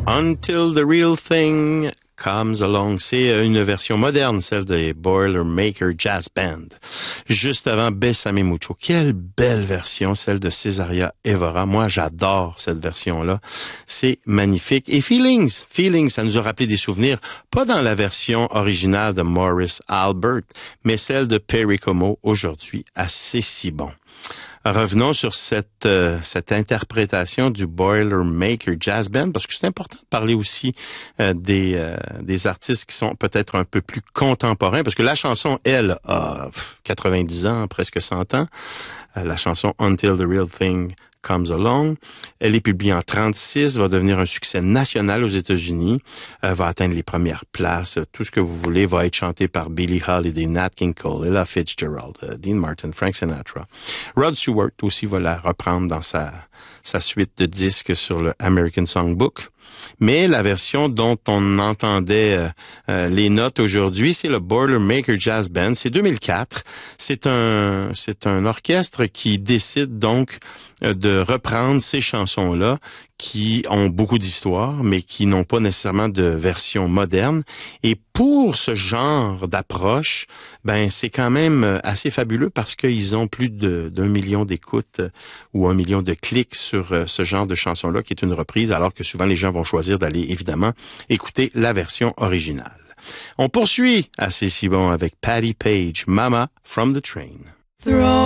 Until the Real Thing Comes Along. C'est une version moderne, celle des Boilermaker Jazz Band. Juste avant Bésame Mucho. Quelle belle version, celle de Césaria Évora. Moi, j'adore cette version-là. C'est magnifique. Et Feelings, ça nous a rappelé des souvenirs, pas dans la version originale de Morris Albert, mais celle de Perry Como, aujourd'hui, assez si bon. Revenons sur cette interprétation du Boilermaker Jazz Band, parce que c'est important de parler aussi des artistes qui sont peut-être un peu plus contemporains, parce que la chanson, elle, a 90 ans, presque 100 ans. La chanson Until the Real Thing Comes Along. Elle est publiée en 36, va devenir un succès national aux États-Unis, va atteindre les premières places, tout ce que vous voulez va être chanté par Billie Holiday, Nat King Cole, Ella Fitzgerald, Dean Martin, Frank Sinatra. Rod Stewart aussi va la reprendre dans sa suite de disques sur le American Songbook. Mais la version dont on entendait les notes aujourd'hui, c'est le Boilermaker Jazz Band. C'est 2004. C'est un orchestre qui décide donc de reprendre ces chansons-là qui ont beaucoup d'histoire, mais qui n'ont pas nécessairement de version moderne. Et pour ce genre d'approche, ben c'est quand même assez fabuleux parce qu'ils ont plus d'1 million d'écoutes ou 1 million de clics sur ce genre de chanson-là qui est une reprise, alors que souvent les gens vont choisir d'aller évidemment écouter la version originale. On poursuit assez si bon avec Patti Page, Mama from the Train.